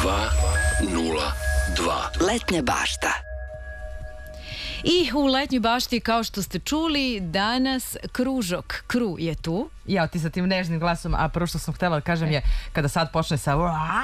202. Letnja bašta. I u Letnjoj bašti, kao što ste čuli, danas Kružok. Kru je tu. Ja, ti sa tim nežnim glasom, a prvo što sam htjela da kažem je, kada sad počne sa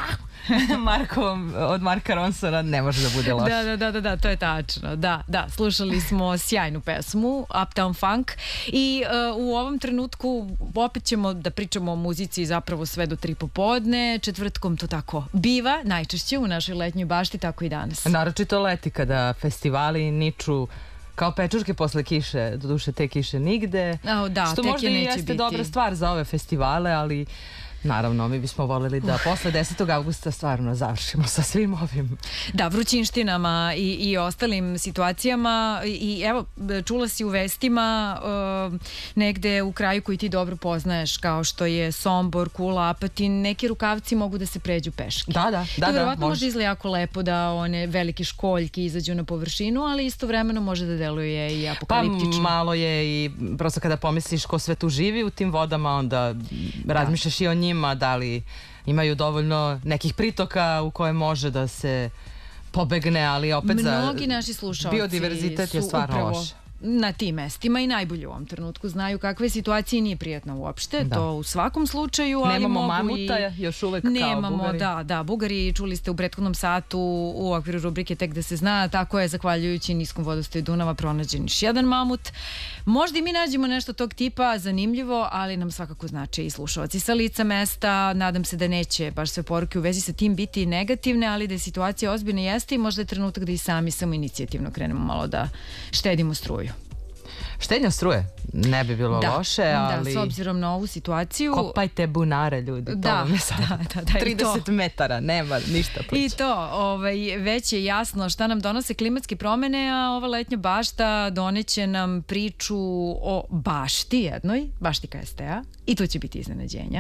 Markom od Marka Ronsona, ne može da bude loše. Da, to je tačno. Da, slušali smo sjajnu pesmu, Uptown Funk, i u ovom trenutku opet ćemo da pričamo o muzici zapravo sve do 3 popodne. Četvrtkom to tako biva, najčešće u našoj Letnjoj bašti, tako i danas. Naročito leti, kada festivali niču kao pečurke posle kiše, doduše te kiše nigde, što možda i jeste dobra stvar za ove festivale, ali naravno mi bismo voljeli da posle 10. augusta stvarno završimo sa svim ovim. Da, vrućinštinama i ostalim situacijama. I evo, čula si u vestima negde u kraju koji ti dobro poznaješ, kao što je Sombor, Kula, Apatin, neki rukavci mogu da se pređu peške. Da. To verovatno može izgleda jako lepo da one velike školjke izađu na površinu, ali istovremeno može da deluje i apokaliptično. Pa malo je i prosto kada pomisliš ko sve tu živi u tim vodama, onda razmišljaš i o njima, da li imaju dovoljno nekih pritoka u koje može da se pobegne, ali opet mnogi naši slušalci biodiverzitet je stvarno loš na tim mestima i najbolje u ovom trenutku znaju kakve situacije, nije prijatno uopšte, to u svakom slučaju, ali nemamo mogu mamuta još uvek kao Bugari. Da, Bugari, čuli ste u prethodnom satu u okviru rubrike Tek da se zna, tako je, zahvaljujući niskom vodostaju Dunava pronađen još jedan mamut. Možda i mi nađemo nešto tog tipa zanimljivo, ali nam svakako znači i slušalci sa lica mesta. Nadam se da neće baš sve poruke u vezi sa tim biti negativne, ali da je situacija ozbiljna jeste i možda je trenutak da i sami samo inicijativno krenemo malo da štedimo struju. Štednja struje ne bi bilo loše, ali... Da, s obzirom na ovu situaciju... Kopajte bunare, ljudi, to vam je sad. 30 metara, nema ništa plića. I to, već je jasno šta nam donose klimatske promene, a ova Letnja bašta doneće nam priču o bašti jednoj, bašti KST-a, i tu će biti iznenađenja.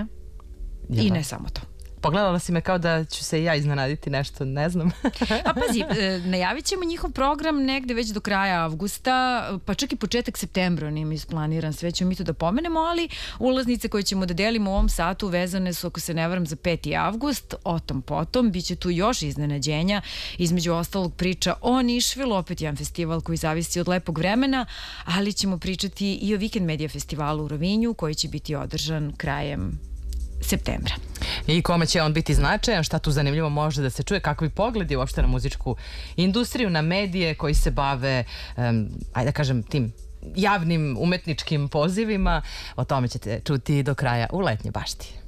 I ne samo to. Pogledala si me kao da ću se i ja iznenaditi nešto, ne znam. A pazi, najavit ćemo njihov program negde već do kraja avgusta, pa čak i početak septembra on ima isplaniran, sve ćemo mi to da pomenemo, ali ulaznice koje ćemo da delimo u ovom satu vezane su, ako se ne varam, za 5. avgust, o tom potom, bit će tu još iznenađenja, između ostalog priča o Nišvilu, opet jedan festival koji zavisi od lepog vremena, ali ćemo pričati i o Vikend Media festivalu u Rovinju, koji će biti održan krajem septembra. I kome će on biti značajan, šta tu zanimljivo može da se čuje, kakvi pogledi uopšte na muzičku industriju, na medije koji se bave, ajde da kažem, tim javnim umetničkim pozivima. O tome ćete čuti do kraja u Letnjoj bašti.